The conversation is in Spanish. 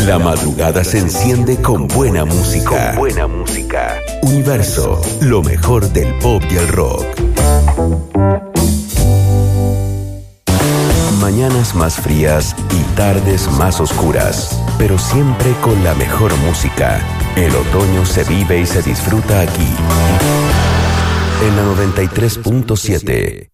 La madrugada se enciende con buena música. Universo, lo mejor del pop y el rock. Mañanas más frías y tardes más oscuras, pero siempre con la mejor música. El otoño se vive y se disfruta aquí. En la 93.7.